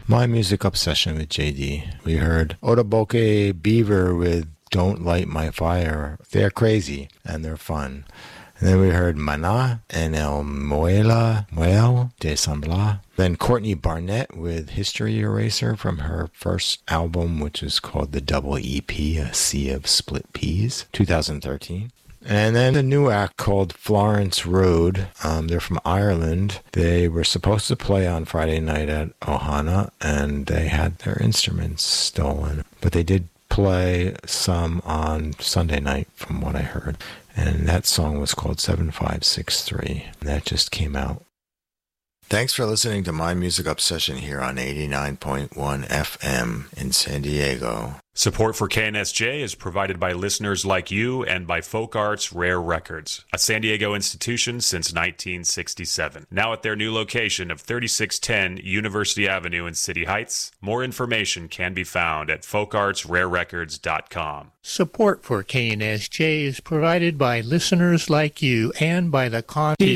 My Music Obsession with JD. We heard Otoboke Beaver with Don't Light My Fire. They're crazy and they're fun. And then we heard Mana and El Muelle de Sambla. Then Courtney Barnett with History Eraser from her first album, which is called the Double EP, A Sea of Split Peas, 2013. And then a new act called Florence Road. They're from Ireland. They were supposed to play on Friday night at Ohana, and they had their instruments stolen. But they did play some on Sunday night, from what I heard. And that song was called 7563. And that just came out. Thanks for listening to My Music Obsession here on 89.1 FM in San Diego. Support for KNSJ is provided by listeners like you and by Folk Arts Rare Records, a San Diego institution since 1967. Now at their new location of 3610 University Avenue in City Heights. More information can be found at folkartsrarerecords.com. Support for KNSJ is provided by listeners like you and by the